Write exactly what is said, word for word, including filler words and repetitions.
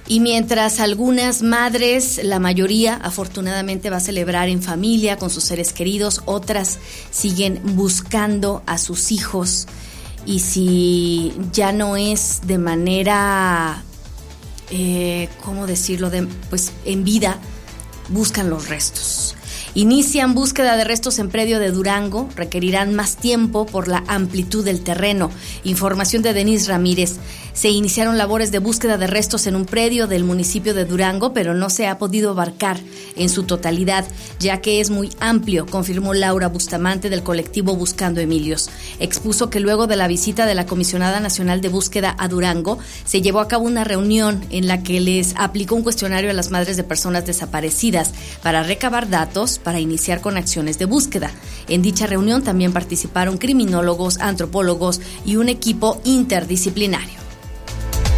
Y mientras algunas madres, la mayoría afortunadamente va a celebrar en familia con sus seres queridos, otras siguen buscando a sus hijos. Y si ya no es de manera, eh, ¿cómo decirlo? De, pues en vida, buscan los restos. Inician búsqueda de restos en predio de Durango, requerirán más tiempo por la amplitud del terreno. Información de Denise Ramírez. Se iniciaron labores de búsqueda de restos en un predio del municipio de Durango, pero no se ha podido abarcar en su totalidad, ya que es muy amplio, confirmó Laura Bustamante del colectivo Buscando Emilios. Expuso que luego de la visita de la Comisionada Nacional de Búsqueda a Durango, se llevó a cabo una reunión en la que les aplicó un cuestionario a las madres de personas desaparecidas para recabar datos para iniciar con acciones de búsqueda. En dicha reunión también participaron criminólogos, antropólogos y un equipo interdisciplinario.